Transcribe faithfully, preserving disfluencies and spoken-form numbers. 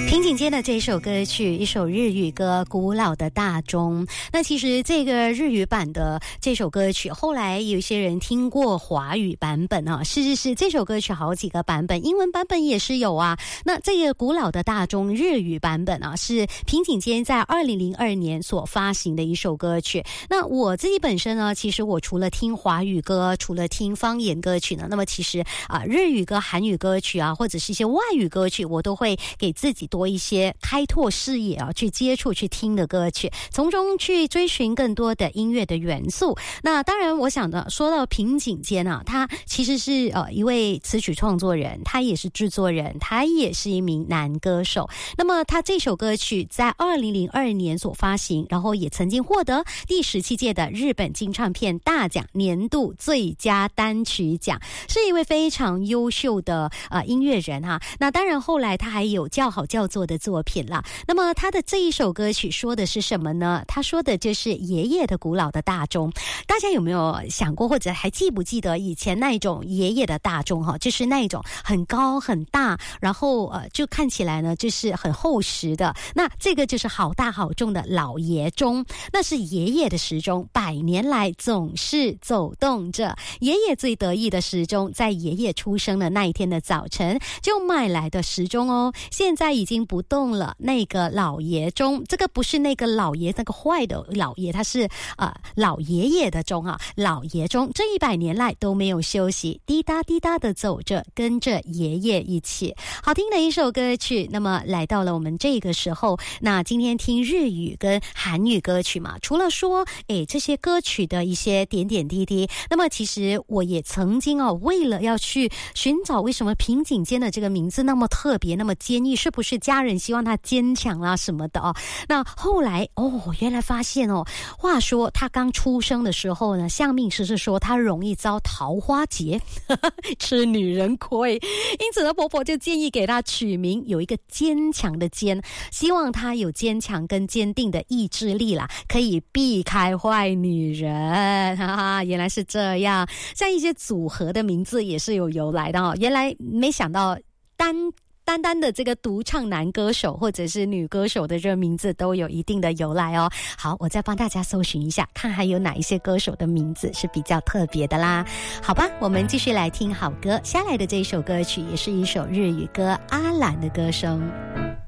平井坚的这首歌曲，一首日语歌《古老的大钟》。那其实这个日语版的这首歌曲，后来有一些人听过华语版本啊，是是是，这首歌曲好几个版本，英文版本也是有啊。那这个《古老的大钟》日语版本啊，是平井坚在二零零二年所发行的一首歌曲。那我自己本身呢，其实我除了听华语歌，除了听方言歌曲呢，那么其实啊、呃，日语歌、韩语歌曲啊，或者是一些外语歌曲，我都会给自己多一些开拓视野啊，去接触、去听的歌曲，从中去追寻更多的音乐的元素。那当然，我想呢，说到平井坚啊，他其实是呃一位词曲创作人，他也是制作人，他也是一名男歌手。那么他这首歌曲在二零零二年所发行，然后也曾经获得第十七届的日本金唱片大奖年度最佳单曲奖，是一位非常优秀的呃音乐人哈、啊。那当然，后来他还有叫好叫座的作品啦。那么他的这一首歌曲说的是什么呢？他说的就是爷爷的古老的大钟。大家有没有想过，或者还记不记得以前那一种爷爷的大钟哈？就是那一种很高很大，然后呃就看起来呢就是很厚实的。那这个就是好大好重的老爷钟，那是爷爷的时钟，百年来总是走动着。爷爷最得意的时钟，在爷爷出生的那一天的早晨就买来的时钟哦，现在已经不动了。那个老爷钟，这个不是那个老爷那个坏的老爷，他是呃老爷爷的钟啊，老爷钟这一百年来都没有休息，滴答滴答的走着，跟着爷爷一起。好听的一首歌曲。那么来到了我们这个时候，那今天听日语跟韩语歌曲嘛，除了说诶这些歌曲的一些点点滴滴，那么其实我也曾经哦，为了要去寻找为什么平井坚的这个名字那么特别那么坚毅，是不是家人希望他坚强啊什么的哦？那后来哦，原来发现哦，话说他刚出生的时候呢，相命师是说他容易遭桃花劫吃女人亏，因此呢婆婆就建议给他取名有一个坚强的坚，希望他有坚强跟坚定的意志力啦，可以避开坏女人。哈哈，原来是这样，像一些组合的名字也是有由来的哦。原来没想到单单单的这个独唱男歌手或者是女歌手的这个名字都有一定的由来哦。好，我再帮大家搜寻一下，看还有哪一些歌手的名字是比较特别的啦。好吧，我们继续来听好歌。下来的这一首歌曲也是一首日语歌，阿兰的歌声。